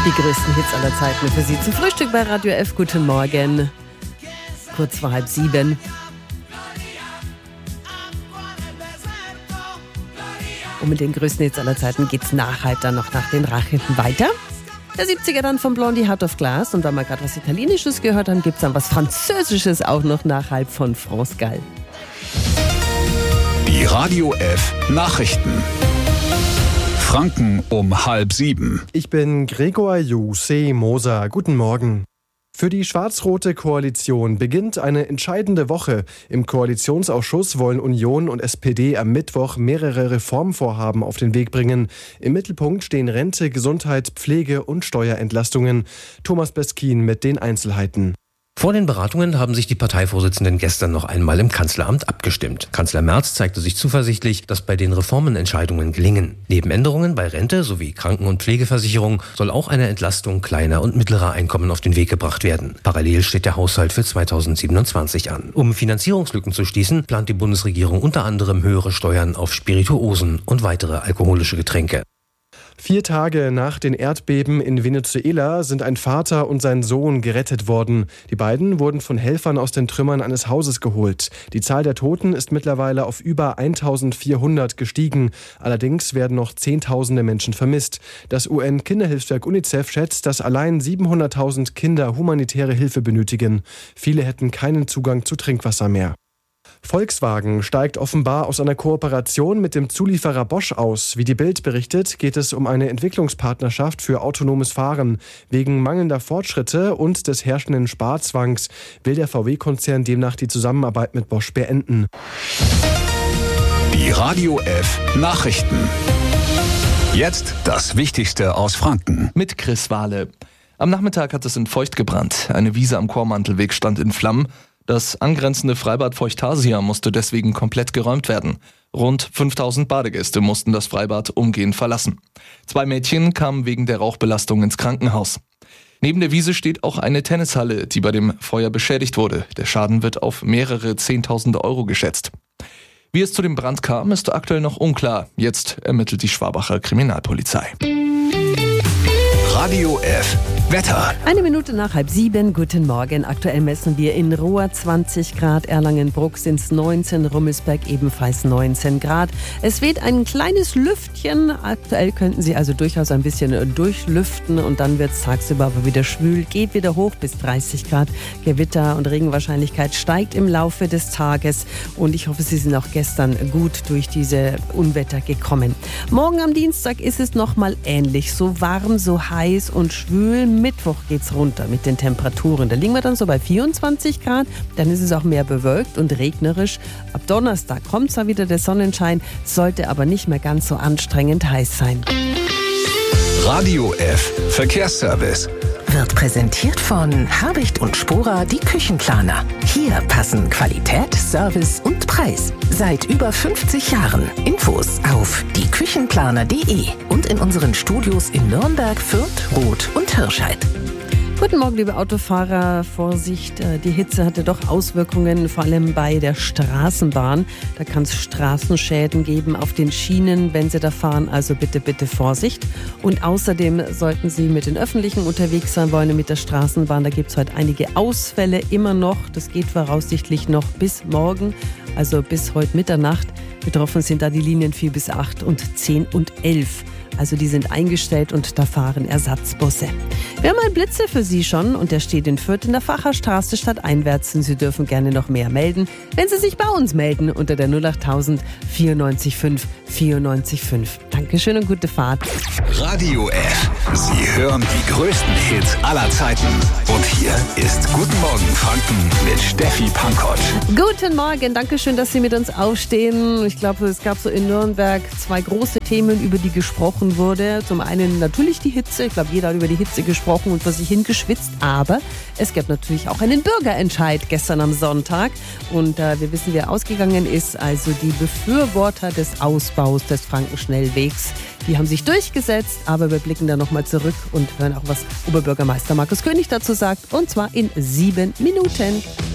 Die größten Hits aller Zeiten für Sie zum Frühstück bei Radio F. Guten Morgen. Kurz vor 6:30. Und mit den größten Hits aller Zeiten geht's dann noch nach den Nachrichten weiter. Der 70er dann von Blondie Heart of Glass. Und weil wir gerade was Italienisches gehört haben, gibt's dann was Französisches auch noch nach halb von France Gall. Die Radio F Nachrichten. Franken um 6:30. Ich bin Gregor Juse Moser. Guten Morgen. Für die schwarz-rote Koalition beginnt eine entscheidende Woche. Im Koalitionsausschuss wollen Union und SPD am Mittwoch mehrere Reformvorhaben auf den Weg bringen. Im Mittelpunkt stehen Rente, Gesundheit, Pflege und Steuerentlastungen. Thomas Beskin mit den Einzelheiten. Vor den Beratungen haben sich die Parteivorsitzenden gestern noch einmal im Kanzleramt abgestimmt. Kanzler Merz zeigte sich zuversichtlich, dass bei den Reformen Entscheidungen gelingen. Neben Änderungen bei Rente sowie Kranken- und Pflegeversicherung soll auch eine Entlastung kleiner und mittlerer Einkommen auf den Weg gebracht werden. Parallel steht der Haushalt für 2027 an. Um Finanzierungslücken zu schließen, plant die Bundesregierung unter anderem höhere Steuern auf Spirituosen und weitere alkoholische Getränke. 4 Tage nach den Erdbeben in Venezuela sind ein Vater und sein Sohn gerettet worden. Die beiden wurden von Helfern aus den Trümmern eines Hauses geholt. Die Zahl der Toten ist mittlerweile auf über 1400 gestiegen. Allerdings werden noch Zehntausende Menschen vermisst. Das UN-Kinderhilfswerk UNICEF schätzt, dass allein 700.000 Kinder humanitäre Hilfe benötigen. Viele hätten keinen Zugang zu Trinkwasser mehr. Volkswagen steigt offenbar aus einer Kooperation mit dem Zulieferer Bosch aus. Wie die Bild berichtet, geht es um eine Entwicklungspartnerschaft für autonomes Fahren. Wegen mangelnder Fortschritte und des herrschenden Sparzwangs will der VW-Konzern demnach die Zusammenarbeit mit Bosch beenden. Die Radio F Nachrichten. Jetzt das Wichtigste aus Franken. Mit Chris Wahle. Am Nachmittag hat es in Feucht gebrannt. Eine Wiese am Kormantelweg stand in Flammen. Das angrenzende Freibad Feuchtasia musste deswegen komplett geräumt werden. Rund 5000 Badegäste mussten das Freibad umgehend verlassen. 2 Mädchen kamen wegen der Rauchbelastung ins Krankenhaus. Neben der Wiese steht auch eine Tennishalle, die bei dem Feuer beschädigt wurde. Der Schaden wird auf mehrere 10.000 Euro geschätzt. Wie es zu dem Brand kam, ist aktuell noch unklar. Jetzt ermittelt die Schwabacher Kriminalpolizei. Radio F Wetter. 1 Minute nach 6:30. Guten Morgen. Aktuell messen wir in Ruhr 20 Grad, Erlangen-Bruck sind es 19, Rummelsberg ebenfalls 19 Grad. Es weht ein kleines Lüftchen. Aktuell könnten Sie also durchaus ein bisschen durchlüften und dann wird es tagsüber aber wieder schwül, geht wieder hoch bis 30 Grad. Gewitter- und Regenwahrscheinlichkeit steigt im Laufe des Tages und ich hoffe, Sie sind auch gestern gut durch diese Unwetter gekommen. Morgen am Dienstag ist es nochmal ähnlich, so warm, so heiß und schwül. Mittwoch geht's runter mit den Temperaturen. Da liegen wir dann so bei 24 Grad. Dann ist es auch mehr bewölkt und regnerisch. Ab Donnerstag kommt zwar wieder der Sonnenschein, sollte aber nicht mehr ganz so anstrengend heiß sein. Radio F Verkehrsservice. Wird präsentiert von Habicht und Spora, die Küchenplaner. Hier passen Qualität, Service und Preis. Seit über 50 Jahren. Infos auf dieküchenplaner.de und in unseren Studios in Nürnberg, Fürth, Roth und Hirscheid. Guten Morgen, liebe Autofahrer. Vorsicht, die Hitze hatte doch Auswirkungen, vor allem bei der Straßenbahn. Da kann es Straßenschäden geben auf den Schienen, wenn Sie da fahren. Also bitte, bitte Vorsicht. Und außerdem sollten Sie mit den Öffentlichen unterwegs sein wollen, mit der Straßenbahn. Da gibt es heute einige Ausfälle immer noch. Das geht voraussichtlich noch bis morgen, also bis heute Mitternacht. Betroffen sind da die Linien 4 bis 8 und 10 und 11. Also die sind eingestellt und da fahren Ersatzbusse. Wir haben einen Blitzer für Sie schon und der steht in Fürth in der Facherstraße stadteinwärts. Und Sie dürfen gerne noch mehr melden, wenn Sie sich bei uns melden unter der 08000 94 5 94 5. Dankeschön und gute Fahrt. Radio F. Sie hören die größten Hits aller Zeiten. Und hier ist Guten Morgen Franken mit Steffi Pankott. Guten Morgen, Dankeschön, dass Sie mit uns aufstehen. Ich glaube, es gab so in Nürnberg 2 große Themen, über die gesprochen wurde. Zum einen natürlich die Hitze. Ich glaube, jeder hat über die Hitze gesprochen und vor sich hingeschwitzt. Aber es gab natürlich auch einen Bürgerentscheid gestern am Sonntag. Und wir wissen, wer ausgegangen ist. Also die Befürworter des Ausbaus des Frankenschnellwegs. Die haben sich durchgesetzt, aber wir blicken da nochmal zurück und hören auch, was Oberbürgermeister Markus König dazu sagt. Und zwar in 7 Minuten.